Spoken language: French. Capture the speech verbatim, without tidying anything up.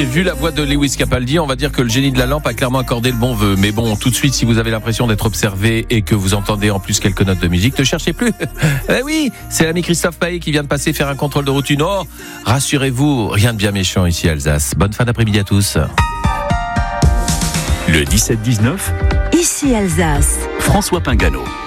et vu la voix de Lewis Capaldi, on va dire que le génie de la lampe a clairement accordé le bon vœu. Mais bon, tout de suite, si vous avez l'impression d'être observé et que vous entendez en plus quelques notes de musique, ne cherchez plus. Eh oui, c'est l'ami Christophe Paillet qui vient de passer faire un contrôle de routine. Oh, rassurez-vous, rien de bien méchant ici à Alsace. Bonne fin d'après-midi à tous. Le dix-sept dix-neuf, Ici Alsace. François Pingano.